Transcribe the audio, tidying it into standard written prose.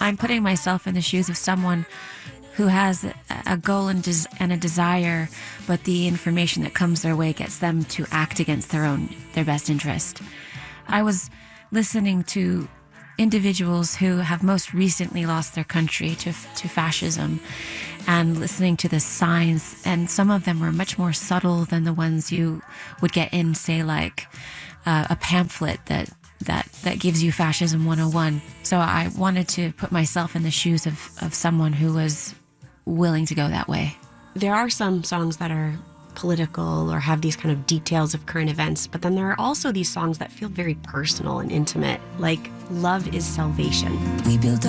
I'm putting myself in the shoes of someone who has a goal and a desire, but the information that comes their way gets them to act against their best interest. I was listening to individuals who have most recently lost their country to fascism, and listening to the signs, and some of them were much more subtle than the ones you would get in, say, like a pamphlet that gives you Fascism 101. So I wanted to put myself in the shoes of someone who was willing to go that way. There are some songs that are political or have these kind of details of current events, but then there are also these songs that feel very personal and intimate, like Love is Salvation. We built